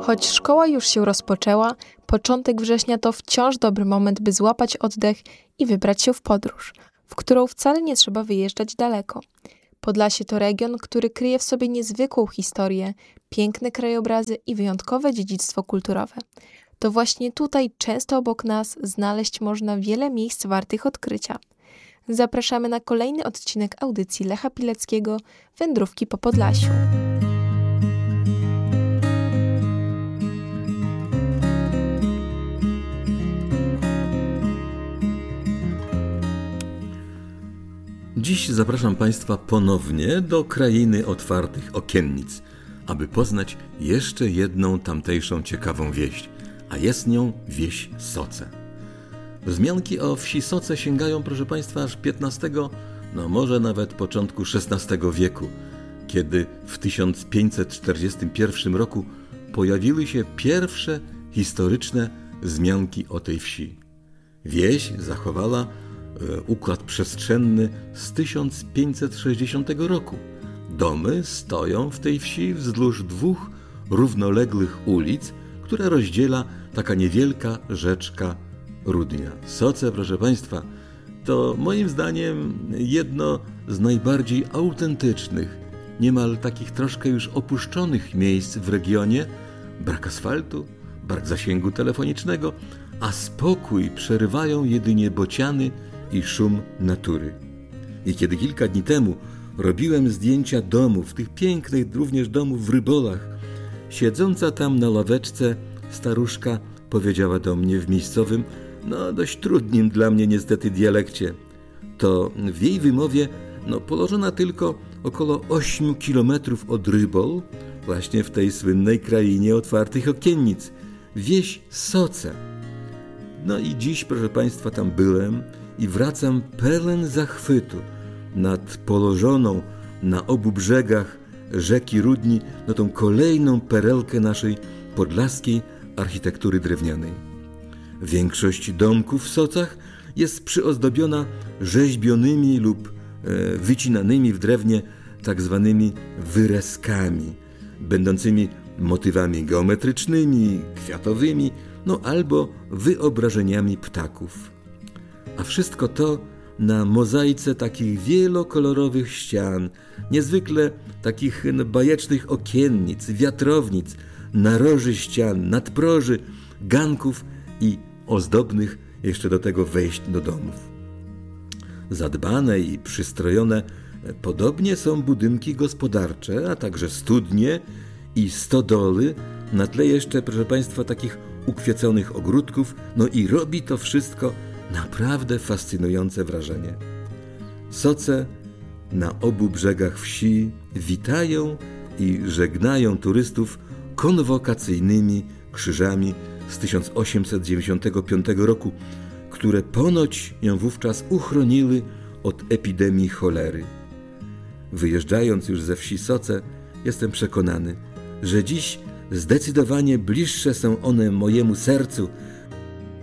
Choć szkoła już się rozpoczęła, początek września to wciąż dobry moment, by złapać oddech i wybrać się w podróż, w którą wcale nie trzeba wyjeżdżać daleko. Podlasie to region, który kryje w sobie niezwykłą historię, piękne krajobrazy i wyjątkowe dziedzictwo kulturowe. To właśnie tutaj, często obok nas, znaleźć można wiele miejsc wartych odkrycia. Zapraszamy na kolejny odcinek audycji Lecha Pileckiego Wędrówki po Podlasiu. Dziś zapraszam Państwa ponownie do krainy otwartych okiennic, aby poznać jeszcze jedną tamtejszą ciekawą wieść, a jest nią wieś Soce. Wzmianki o wsi Soce sięgają, proszę Państwa, aż XV, może nawet początku XVI wieku, kiedy w 1541 roku pojawiły się pierwsze historyczne wzmianki o tej wsi. Wieś zachowała układ przestrzenny z 1560 roku. Domy stoją w tej wsi wzdłuż dwóch równoległych ulic, które rozdziela taka niewielka rzeczka Rudnia. Soce, proszę Państwa, to moim zdaniem jedno z najbardziej autentycznych, niemal takich troszkę już opuszczonych miejsc w regionie. Brak asfaltu, brak zasięgu telefonicznego, a spokój przerywają jedynie bociany i szum natury. I kiedy kilka dni temu robiłem zdjęcia domów, tych pięknych również domów w Rybolach, siedząca tam na ławeczce staruszka powiedziała do mnie w miejscowym, dość trudnym dla mnie niestety dialekcie. To w jej wymowie położona tylko około 8 kilometrów od Rybol, właśnie w tej słynnej krainie otwartych okiennic, wieś Soce. I dziś, proszę Państwa, tam byłem i wracam pełen zachwytu nad położoną na obu brzegach rzeki Rudni, tą kolejną perełkę naszej podlaskiej architektury drewnianej. Większość domków w Socach jest przyozdobiona rzeźbionymi lub wycinanymi w drewnie tak zwanymi wyrezkami, będącymi motywami geometrycznymi, kwiatowymi, albo wyobrażeniami ptaków. A wszystko to na mozaice takich wielokolorowych ścian, niezwykle takich bajecznych okiennic, wiatrownic, naroży ścian, nadproży, ganków i ozdobnych jeszcze do tego wejść do domów. Zadbane i przystrojone podobnie są budynki gospodarcze, a także studnie i stodoły, na tle jeszcze, proszę Państwa, takich ukwieconych ogródków, i robi to wszystko naprawdę fascynujące wrażenie. Soce na obu brzegach wsi witają i żegnają turystów konwokacyjnymi krzyżami z 1895 roku, które ponoć ją wówczas uchroniły od epidemii cholery. Wyjeżdżając już ze wsi Soce, jestem przekonany, że dziś zdecydowanie bliższe są one mojemu sercu